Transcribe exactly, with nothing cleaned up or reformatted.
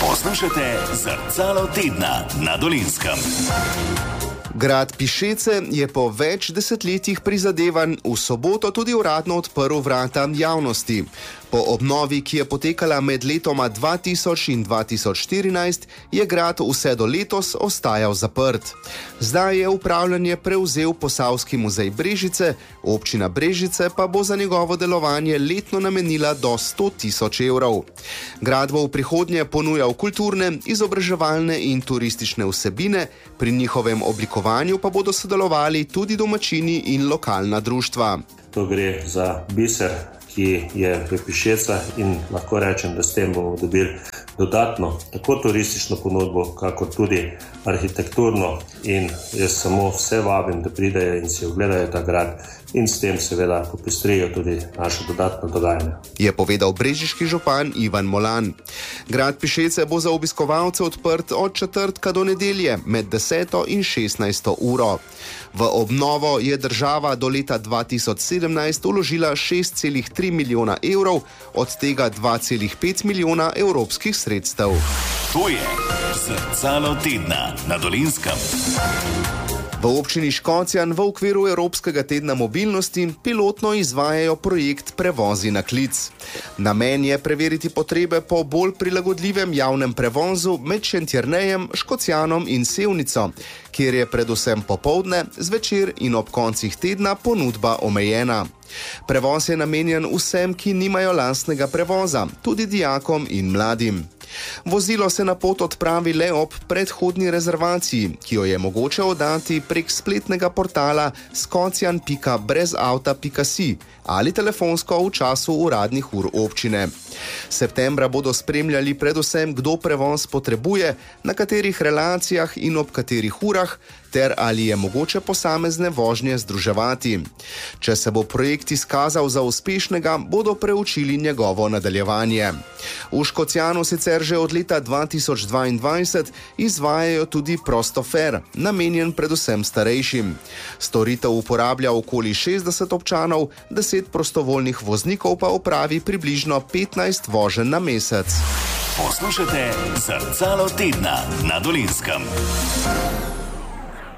Poslušate Zrcalo tedna na Dolenjskem. Grad Pišece je po več desetletjih prizadevanj v soboto tudi uradno odprl vrata javnosti. Po obnovi, ki je potekala med letoma dva tisoč in dva tisoč štirinajst, je grad vse do letos ostajal zaprt. Zdaj je upravljanje prevzel Posavski muzej Brežice, občina Brežice pa bo za njegovo delovanje letno namenila do sto tisoč evrov. Grad bo v prihodnje ponujal kulturne, izobraževalne in turistične vsebine, pri njihovem oblikovanju pa bodo sodelovali tudi domačini in lokalna društva. To gre za biser, ki je v Pišecah, in lahko rečem, da s tem bomo dobili dodatno tako turistično ponudbo, kako tudi arhitekturno, in jaz samo vse vabim, da pridejo in si ogledajo ta grad in s tem seveda popestrijo tudi naše dodatno dogajanje. Je povedal brežiški župan Ivan Molan. Grad Pišece bo za obiskovalce odprt od četrtka do nedelje med deseto in šestnajsto uro. V obnovo je država do leta dva tisoč sedemnajst vložila šest celih tri milijona evrov, od tega dva celih pet milijona evropskih sredstev. To je Zrcalo tedna na Dolenjskem. V občini Škocjan v okviru Evropskega tedna mobilnosti pilotno izvajajo projekt Prevozi na klic. Namen je preveriti potrebe po bolj prilagodljivem javnem prevozu med Šentjernejem, Škocjanom in Sevnico, kjer je predvsem popoldne, zvečer in ob koncih tedna ponudba omejena. Prevoz je namenjen vsem, ki nimajo lastnega prevoza, tudi dijakom in mladim. Vozilo se na pot odpravi le ob predhodni rezervaciji, ki jo je mogoče oddati prek spletnega portala skocjan pika brezavta pika si ali telefonsko v času uradnih ur občine. Septembra bodo spremljali predvsem, kdo prevoz potrebuje, na katerih relacijah in ob katerih urah, ter ali je mogoče posamezne vožnje združevati. Če se bo projekt izkazal za uspešnega, bodo preučili njegovo nadaljevanje. V Škocjanu sicer že od leta dva tisoč dvaindvajset izvajajo tudi Prostofer, namenjen predvsem starejšim. Storitev uporablja okoli šestdeset občanov, deset prostovoljnih voznikov pa opravi približno petnajst voženj na mesec. Poslušate Zrcalo tedna na Dolenjskem.